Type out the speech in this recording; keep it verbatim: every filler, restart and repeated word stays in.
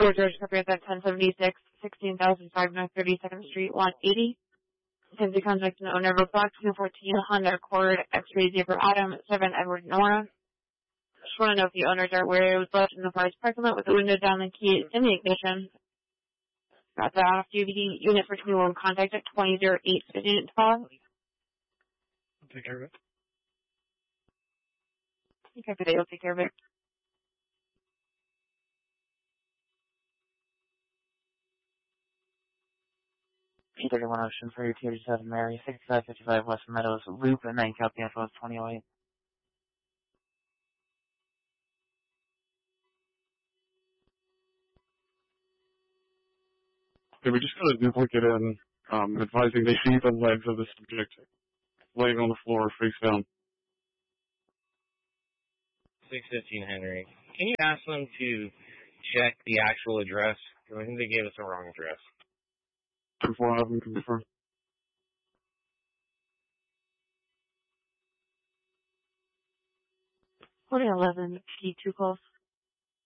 Fort George Copiers at ten seventy-six, sixteen thousand five hundred thirty-second Street, one eighty. Attempted contact an owner of a black two fourteen Honda Accord X-ray Zebra Adam, seven Edward Nora. Just want to know if the owners are aware it was left in the car's parking lot with the window down and key in the ignition. Got the off-duty unit for twenty-one contact at twenty oh eight fifteen twelve. I'll take care of it. Okay, today we'll take care of it. P thirty-one Ocean for your T seven Mary, sixty-five fifty-five Western Meadows Loop, and then Cal Piano twenty oh eight. Okay, we just got a duplicate in, um, advising they see the legs of the subject laying on the floor face down. six fifteen Henry. Can you ask them to check the actual address? Because I think they gave us the wrong address. Before I have them confirm. forty eleven P two calls.